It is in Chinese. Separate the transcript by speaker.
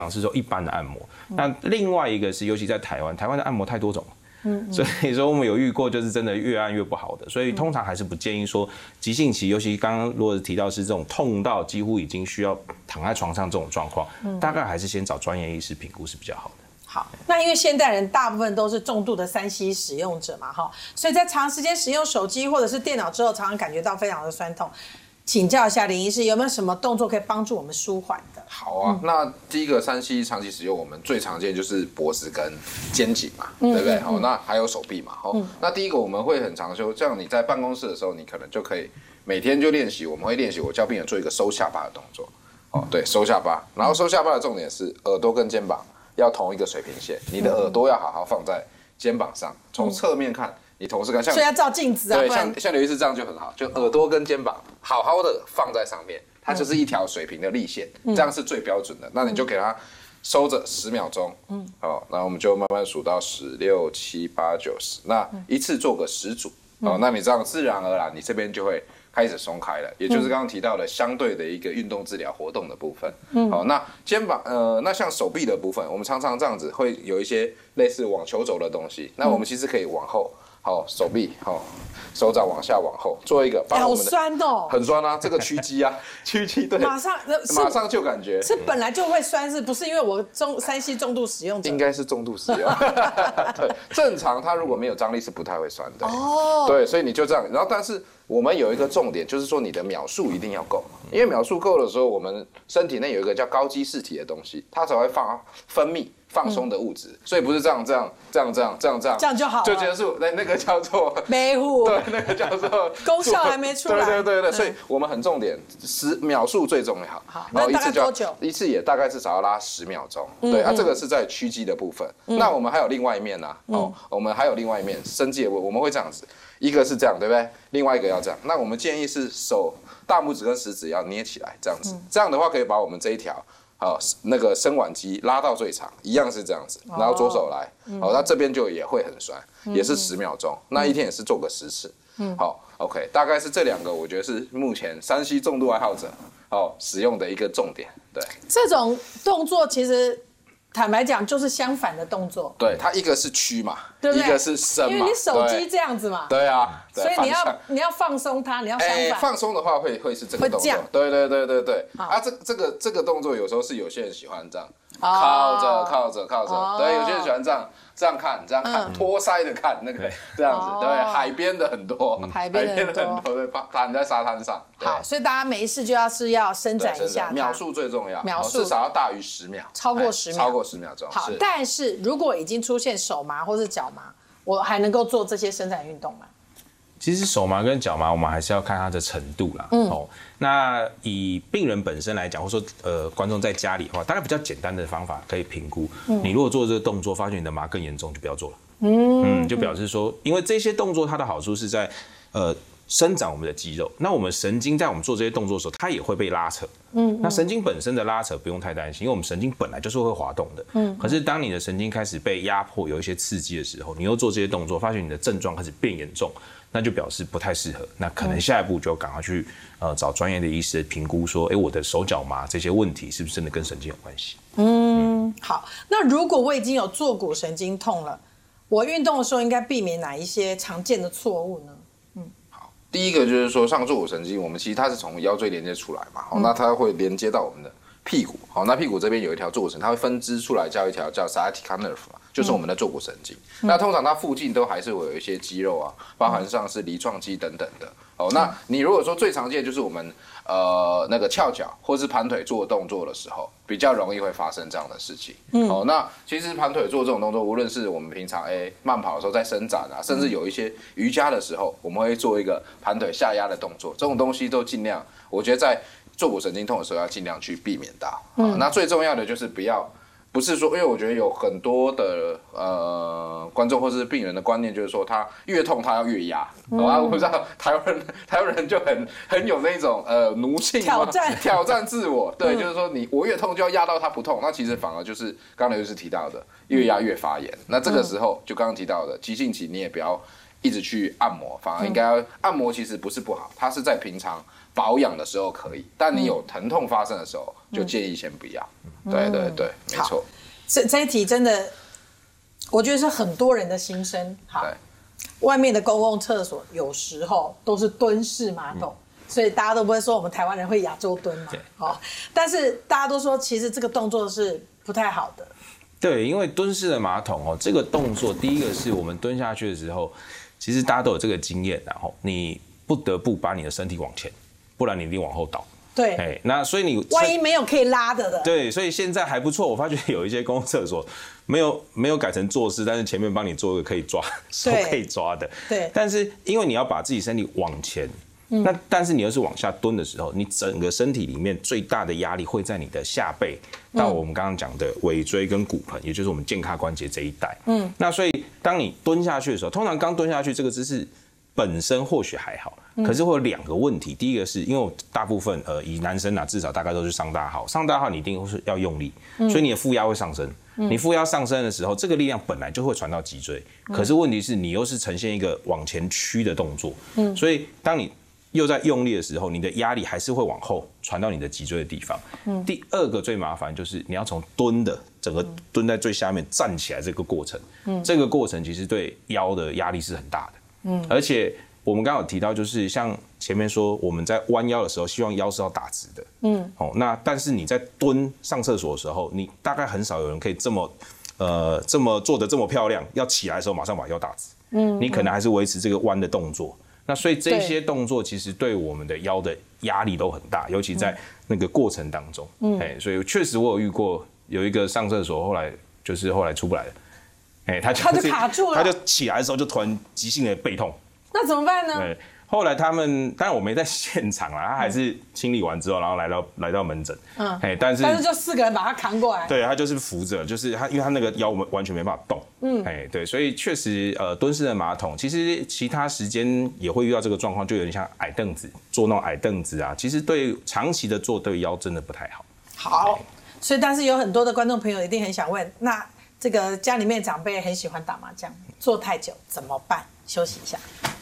Speaker 1: 是说一般的按摩。那另外一个是，尤其在台湾的按摩太多种。所以说我们有遇过，就是真的越按越不好的，所以通常还是不建议说急性期，尤其刚刚罗子提到是这种痛到几乎已经需要躺在床上这种状况，大概还是先找专业医师评估是比较好的。
Speaker 2: 好，那因为现代人大部分都是重度的3C 使用者嘛，所以在长时间使用手机或者是电脑之后，常常感觉到非常的酸痛。请教一下林医师，有没有什么动作可以帮助我们舒缓的？
Speaker 3: 好啊，那第一个3C 长期使用，我们最常见就是脖子跟肩颈嘛，对不对？好，那还有手臂嘛，那第一个我们会很常说，这样你在办公室的时候，你可能就可以每天就练习，我们会练习，我教病人做一个收下巴的动作，对，收下巴，然后收下巴的重点是耳朵跟肩膀要同一个水平线，你的耳朵要好好放在肩膀上，从侧面看。你同事看，像
Speaker 2: 所以要照镜子啊，
Speaker 3: 对，像刘医师这样就很好，就耳朵跟肩膀好好的放在上面，它就是一条水平的立线，这样是最标准的。那你就给它收着10秒钟，好，那我们就慢慢数到10、6、7、8、9、10，那一次做个10组，那你这样自然而然，你这边就会开始松开了，也就是刚刚提到的相对的一个运动治疗活动的部分。好，那肩膀那像手臂的部分，我们常常这样子会有一些类似网球肘的东西，那我们其实可以往后。好，手臂好，手掌往下往后做一个，
Speaker 2: 好酸哦，
Speaker 3: 很酸啊，这个屈肌啊，屈肌对，马上就感觉
Speaker 2: 是本来就会酸，是不是因为我3C 重度使用者？
Speaker 3: 应该是重度使用，对，正常它如果没有张力是不太会酸的，对，所以你就这样，然后但是我们有一个重点，就是说你的秒数一定要够，因为秒数够的时候，我们身体内有一个叫高基释体的东西，它才会分泌。放松的物质，所以不是这样就好了，就结束。那个叫做
Speaker 2: 没护，
Speaker 3: 对，那个叫做
Speaker 2: 功效还没出来。
Speaker 3: 对，所以我们很重点秒数最重要。
Speaker 2: 好，那大概多久？
Speaker 3: 一次也大概至少要拉10秒钟。对啊，这个是在屈肌的部分。那我们还有另外一面呢，我们还有另外一面伸肌的部分，我们会这样子，一个是这样，对不对？另外一个要这样。那我们建议是手大拇指跟食指要捏起来，这样子。这样的话可以把我们这一条。好，那个伸腕肌拉到最长，一样是这样子，然后左手来，好，那这边就也会很酸，也是10秒钟，那一天也是做个10次，好 ，OK， 大概是这2个，我觉得是目前3C 重度爱好者使用的一个重点，对，
Speaker 2: 这种动作其实。坦白讲，就是相反的动作。
Speaker 3: 对，它一个是屈嘛，
Speaker 2: 对不对？
Speaker 3: 一个是伸嘛，
Speaker 2: 因为你手机这样子嘛。
Speaker 3: 对啊，
Speaker 2: 所以你要放松它，你要相反。
Speaker 3: 放松的话会是这个动作。对。啊，这个动作有时候是有些人喜欢这样，靠着，对，有些人喜欢这样看，托腮的看那个这样子，对，海边的很多，
Speaker 2: 海边的很多，
Speaker 3: 对，躺在沙滩上。
Speaker 2: 好，所以大家没事就要伸展一下，
Speaker 3: 秒数最重要，至少要大于10秒，
Speaker 2: 超过10
Speaker 3: 秒钟。
Speaker 2: 好，但是如果已经出现手麻或是脚麻，我还能够做这些伸展运动吗？
Speaker 1: 其实手麻跟脚麻，我们还是要看它的程度啦。那以病人本身来讲，或者说观众在家里的话，当然比较简单的方法可以评估。你如果做这个动作，发现你的麻更严重，就不要做了。就表示说，因为这些动作它的好处是在伸展我们的肌肉，那我们神经在我们做这些动作的时候，它也会被拉扯。那神经本身的拉扯不用太担心，因为我们神经本来就是会滑动的。可是当你的神经开始被压迫，有一些刺激的时候，你又做这些动作，发现你的症状开始变严重，那就表示不太适合。那可能下一步就赶快去找专业的医师评估，说，我的手脚麻这些问题是不是真的跟神经有关系？
Speaker 2: 好，那如果我已经有坐骨神经痛了，我运动的时候应该避免哪一些常见的错误呢？
Speaker 3: 第一个就是说，上坐骨神经，我们其实它是从腰椎连接出来嘛，那它会连接到我们的屁股，那屁股这边有一条坐骨神经，它会分支出来叫一条叫 sciatica nerve 嘛，就是我们的坐骨神经。那通常它附近都还是会有一些肌肉啊，包含像是梨状肌等等的。那你如果说最常见就是我们那个翘脚或是盘腿做动作的时候，比较容易会发生这样的事情。那其实盘腿做这种动作，无论是我们平常慢跑的时候在伸展啊，甚至有一些瑜伽的时候，我们会做一个盘腿下压的动作，这种东西都尽量，我觉得在坐骨神经痛的时候要尽量去避免到。那最重要的就是不是说，因为我觉得有很多的观众或是病人的观念，就是说他越痛他要越压。我不知道台湾人就很有那种奴性挑战自我，对，就是说我越痛就要压到他不痛，那其实反而就是刚才就是提到的越压越发炎。那这个时候就刚刚提到的急性期，你也不要一直去按摩，反而应该要按摩其实不是不好，它是在平常保养的时候可以，但你有疼痛发生的时候，就建议先不要。对对对，没错。
Speaker 2: 这一题真的，我觉得是很多人的心声。好，外面的公共厕所有时候都是蹲式马桶。所以大家都不会说我们台湾人会亚洲蹲嘛，但是大家都说其实这个动作是不太好的。
Speaker 1: 对，因为蹲式的马桶这个动作，第一个是我们蹲下去的时候，其实大家都有这个经验，然后你不得不把你的身体往前，不然你一定往后倒。
Speaker 2: 对，
Speaker 1: 那所以你
Speaker 2: 万一没有可以拉的。
Speaker 1: 对，所以现在还不错，我发觉有一些公共厕所没有改成坐式，但是前面帮你做一个可以抓手可以抓的。
Speaker 2: 对，
Speaker 1: 但是因为你要把自己身体往前。那但是你又是往下蹲的时候，你整个身体里面最大的压力会在你的下背到我们刚刚讲的尾椎跟骨盆，也就是我们健髂关节这一带。那所以当你蹲下去的时候，通常刚蹲下去这个姿势本身或许还好，可是会有2个问题。第一个是因为我大部分以男生至少大概都是上大号，上大号你一定是要用力，所以你的负压会上升。你负压上升的时候，这个力量本来就会传到脊椎，可是问题是你又是呈现一个往前屈的动作，所以当你又在用力的时候，你的压力还是会往后传到你的脊椎的地方。第2个最麻烦就是你要从蹲的整个蹲在最下面站起来这个过程，这个过程其实对腰的压力是很大的。而且我们刚刚有提到，就是像前面说我们在弯腰的时候，希望腰是要打直的。那但是你在蹲上厕所的时候，你大概很少有人可以这么做得这么漂亮，要起来的时候马上把腰打直。你可能还是维持这个弯的动作。那所以这些动作其实对我们的腰的压力都很大，尤其在那个过程当中。所以确实我有遇过有一个上厕所后来出不来了，他就
Speaker 2: 卡住了，
Speaker 1: 他就起来的时候就突然急性的背痛，
Speaker 2: 那怎么办呢？
Speaker 1: 对，后来他们当然我没在现场啦，他还是清理完之后，然后来到门诊，但是
Speaker 2: 就4个人把他扛过来，
Speaker 1: 对，他就是扶着，就是他因为他那个腰完全没办法动，对，所以确实蹲式的马桶，其实其他时间也会遇到这个状况，就有点像矮凳子，坐那种矮凳子啊，其实对长期的坐对腰真的不太好。
Speaker 2: 好，所以但是有很多的观众朋友一定很想问，那这个家里面长辈很喜欢打麻将，坐太久怎么办？休息一下。